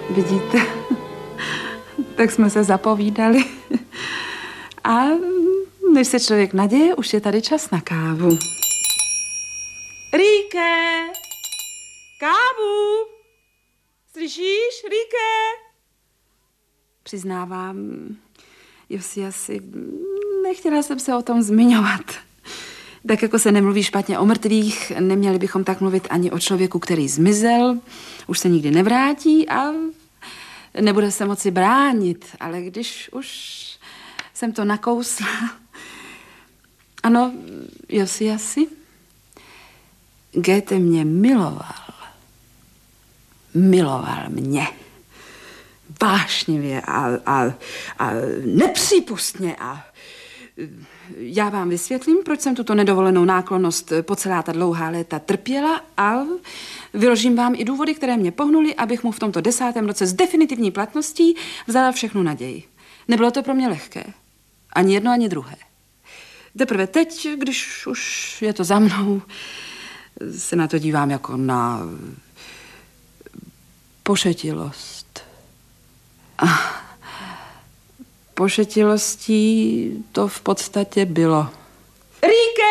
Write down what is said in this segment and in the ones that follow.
Vidíte? Tak jsme se zapovídali. A než se člověk naděje, už je tady čas na kávu. Rýke! Kávu! Slyšíš, Rýke? Přiznávám, Josiasi, nechtěla jsem se o tom zmiňovat. Tak jako se nemluví špatně o mrtvých, neměli bychom tak mluvit ani o člověku, který zmizel, už se nikdy nevrátí a nebude se moci bránit. Ale když už jsem to nakousla... Ano, Josiasi, Goethe mě miloval. Miloval mě. Vášnivě a nepřípustně a já vám vysvětlím, proč jsem tuto nedovolenou náklonnost po celá ta dlouhá léta trpěla a vyložím vám i důvody, které mě pohnuly, abych mu v tomto 10. roce s definitivní platností vzala všechnu naději. Nebylo to pro mě lehké. Ani jedno, ani druhé. Teprve teď, když už je to za mnou, se na to dívám jako na pošetilost. A pošetilostí to v podstatě bylo. Rýke!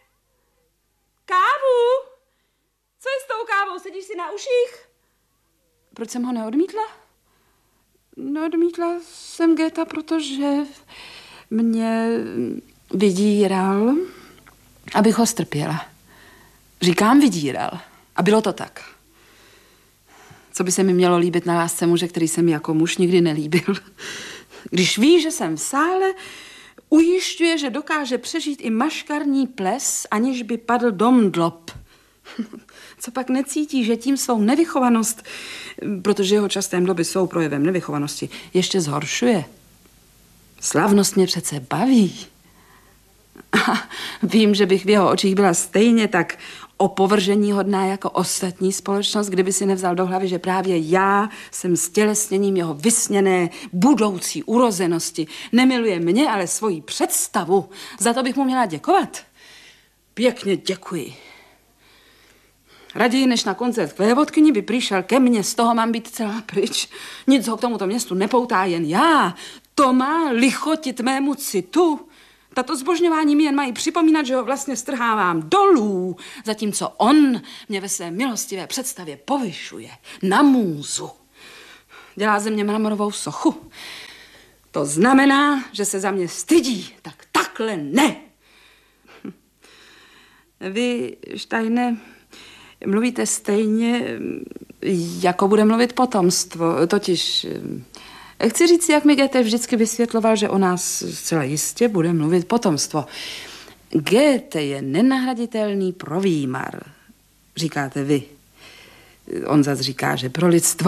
Kávu! Co je s tou kávou? Sedíš si na uších? Proč jsem ho neodmítla? Neodmítla jsem Goethe, protože mě vydíral, abych ho strpěla. Říkám vydíral. A bylo to tak. Co by se mi mělo líbit na lásce muže, který se mi jako muž nikdy nelíbil. Když ví, že jsem v sále, ujišťuje, že dokáže přežít i maškarní ples, aniž by padl domdlop. Co pak necítí, že tím svou nevychovanost, protože jeho časté mdloby jsou projevem nevychovanosti, ještě zhoršuje. Slavnost mě přece baví. A vím, že bych v jeho očích byla stejně tak opovržení hodná jako ostatní společnost, kdyby si nevzal do hlavy, že právě já jsem stělesněním jeho vysněné budoucí urozenosti. Nemiluje mě, ale svoji představu. Za to bych mu měla děkovat. Pěkně děkuji. Raději než na koncert v Vévodkyni by přišel ke mně, z toho mám být celá pryč. Nic ho k tomuto městu nepoutá, jen já. To má lichotit mému citu. Tato zbožňování mi jen mají připomínat, že ho vlastně strhávám dolů, zatímco on mě ve své milostivé představě povyšuje na můzu. Dělá ze mě mramorovou sochu. To znamená, že se za mě stydí. Tak takhle ne. Vy, Steine, mluvíte stejně, jako bude mluvit potomstvo. Totiž... Chci říct, jak mi Goethe vždycky vysvětloval, že o nás zcela jistě bude mluvit potomstvo. Goethe je nenahraditelný pro výmar, říkáte vy. On zas říká, že pro lidstvo.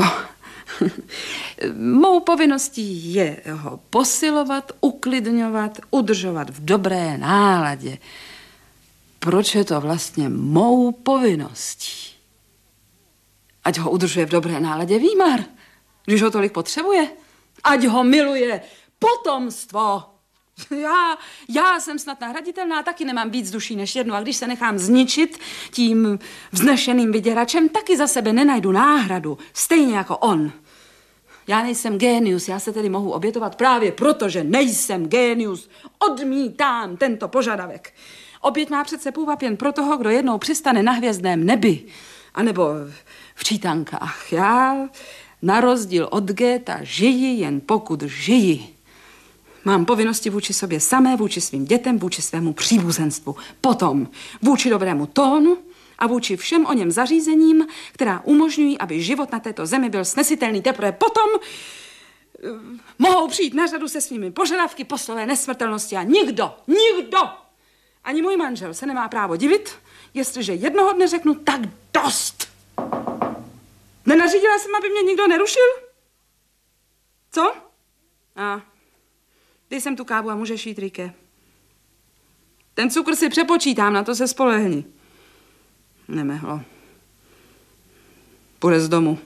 Mou povinností je ho posilovat, uklidňovat, udržovat v dobré náladě. Proč je to vlastně mou povinností? Ať ho udržuje v dobré náladě výmar, když ho tolik potřebuje. Ať ho miluje potomstvo. Já jsem snad nahraditelná, taky nemám víc duší než jednu a když se nechám zničit tím vznešeným vyděračem, taky za sebe nenajdu náhradu, stejně jako on. Já nejsem génius, já se tedy mohu obětovat právě proto, že nejsem génius. Odmítám tento požadavek. Oběť má přece půvab jen pro toho, kdo jednou přistane na hvězdném nebi. A nebo v čítankách. Já... Na rozdíl od Goethe žiji jen pokud žiji. Mám povinnosti vůči sobě samé, vůči svým dětem, vůči svému příbuzenstvu. Potom vůči dobrému tónu a vůči všem o něm zařízením, která umožňují, aby život na této zemi byl snesitelný. Teprve potom mohou přijít na řadu se svými požadavky po slové nesmrtelnosti a nikdo, ani můj manžel se nemá právo divit, jestliže jednoho dne řeknu tak dost. Nenařídila jsem, aby mě nikdo nerušil? Co? A dej sem tu kávu a můžeš jít, Rýke. Ten cukr si přepočítám, na to se spolehni. Nemehlo. Půjde z domu.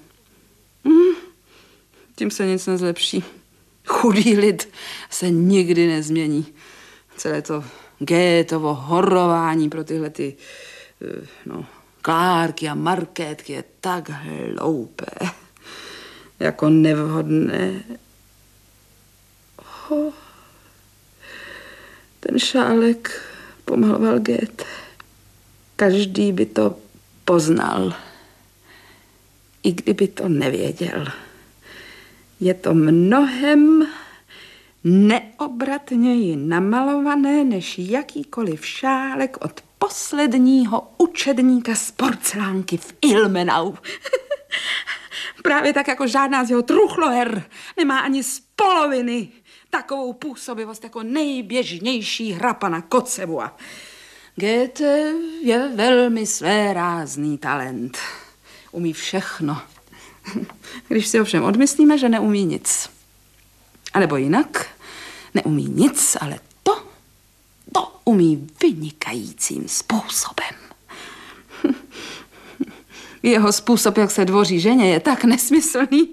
Tím se nic nezlepší. Chudý lid se nikdy nezmění. Celé to Goethevo horování pro tyhle ty, Klárky a Markétky je tak hloupé. jako nevhodné. Ten šálek pomaloval Goethe. Každý by to poznal, i kdyby to nevěděl. Je to mnohem neobratněji namalované než jakýkoliv šálek od posledního učedníka z porcelánky v Ilmenau. Právě tak jako žádná z jeho truchloher nemá ani z poloviny takovou působivost jako nejběžnější hrapa na Kocevu. Goethe je velmi svérázný talent. Umí všechno. Když si ovšem odmyslíme, že neumí nic. A nebo jinak, neumí nic, ale to umí vynikajícím způsobem. Jeho způsob, jak se dvoří ženě, je tak nesmyslný,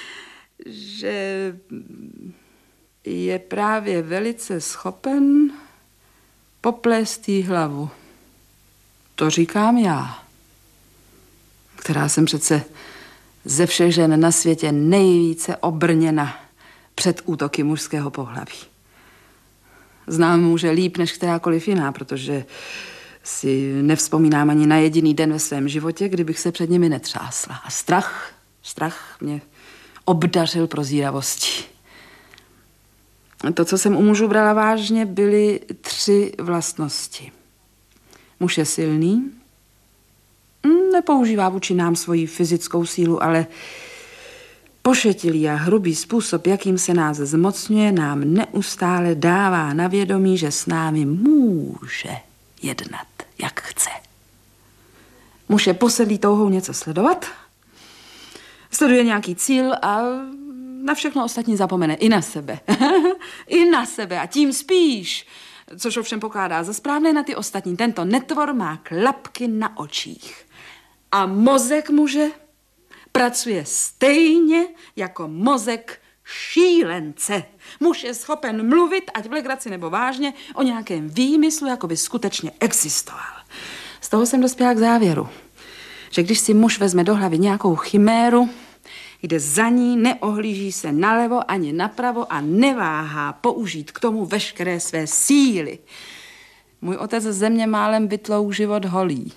že je právě velice schopen poplést jí hlavu. To říkám já, která jsem přece ze všech žen na světě nejvíce obrněna před útoky mužského pohlaví. Znám muže líp než kterákoliv jiná, protože si nevzpomínám ani na jediný den ve svém životě, kdybych se před nimi netřásla. A strach mě obdařil prozíravostí. To, co jsem u mužů brala vážně, byly 3 vlastnosti. Muž je silný, nepoužívá vůči nám svoji fyzickou sílu, ale pošetilý a hrubý způsob, jakým se nás zmocňuje, nám neustále dává na vědomí, že s námi může jednat, jak chce. Muž je posedlý touhou něco sledovat, sleduje nějaký cíl a na všechno ostatní zapomene. I na sebe. I na sebe. A tím spíš, což ovšem pokládá za správné, na ty ostatní. Tento netvor má klapky na očích. A mozek muže pracuje stejně jako mozek šílence. Muž je schopen mluvit, ať v legraci nebo vážně, o nějakém výmyslu, jako by skutečně existoval. Z toho jsem dospěla k závěru, že když si muž vezme do hlavy nějakou chiméru, jde za ní, neohlíží se nalevo ani napravo a neváhá použít k tomu veškeré své síly. Můj otec ze země málem vytlouk život holý.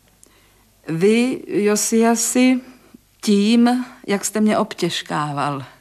Vy, Josiasi, tím, jak jste mě obtěžkával.